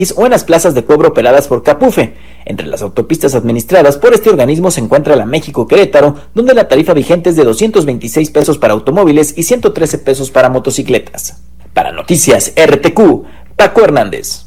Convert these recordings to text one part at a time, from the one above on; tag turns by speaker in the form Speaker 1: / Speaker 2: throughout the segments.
Speaker 1: o en las plazas de cobro operadas por Capufe. Entre las autopistas administradas por este organismo se encuentra la México-Querétaro, donde la tarifa vigente es de 226 pesos para automóviles y 113 pesos para motocicletas. Para Noticias RTQ, Paco Hernández.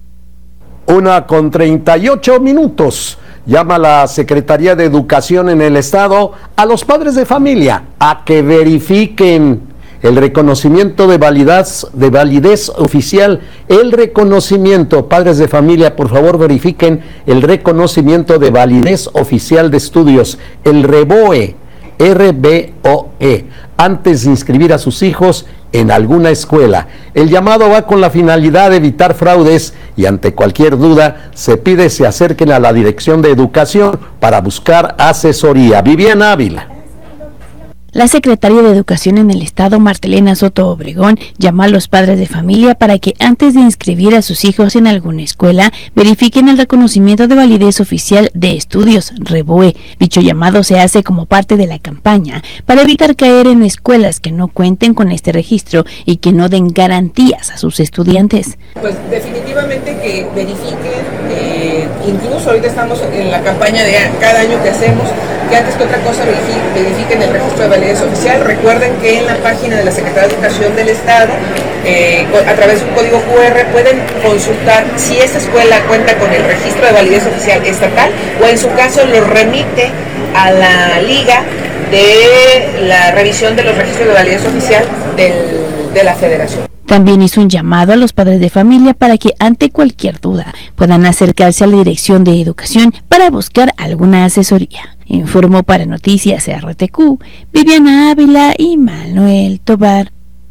Speaker 2: 1:38. Llama la Secretaría de Educación en el Estado a los padres de familia a que verifiquen el reconocimiento de validez oficial. El reconocimiento, padres de familia, por favor verifiquen el reconocimiento de validez oficial de estudios, el RBOE, RBOE, antes de inscribir a sus hijos en alguna escuela. El llamado va con la finalidad de evitar fraudes y ante cualquier duda se pide se acerquen a la Dirección de Educación para buscar asesoría. Viviana Ávila.
Speaker 3: La Secretaría de Educación en el Estado, Martelena Soto Obregón, llamó a los padres de familia para que antes de inscribir a sus hijos en alguna escuela, verifiquen el reconocimiento de validez oficial de estudios, RBOE. Dicho llamado se hace como parte de la campaña para evitar caer en escuelas que no cuenten con este registro y que no den garantías a sus estudiantes.
Speaker 4: Pues definitivamente que verifiquen, incluso ahorita estamos en la campaña de cada año que hacemos, que antes que otra cosa verifiquen el registro de validez oficial. Recuerden que en la página de la Secretaría de Educación del Estado, a través de un código QR, pueden consultar si esa escuela cuenta con el registro de validez oficial estatal o en su caso lo remite a la liga de la revisión de los registros de validez oficial de la Federación.
Speaker 3: También hizo un llamado a los padres de familia para que ante cualquier duda puedan acercarse a la Dirección de Educación para buscar alguna asesoría. Informó para Noticias RTQ, Viviana Ávila y Manuel Tobar.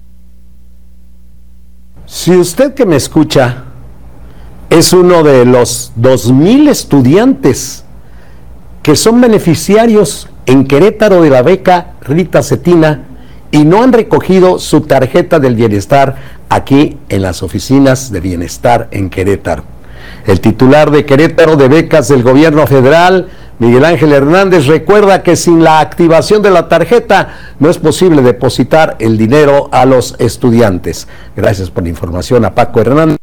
Speaker 2: Si usted que me escucha es uno de los 2,000 estudiantes que son beneficiarios en Querétaro de la beca Rita Cetina y no han recogido su tarjeta del bienestar aquí en las oficinas de bienestar en Querétaro. El titular de Querétaro de becas del gobierno federal, Miguel Ángel Hernández, recuerda que sin la activación de la tarjeta no es posible depositar el dinero a los estudiantes. Gracias por la información a Paco Hernández.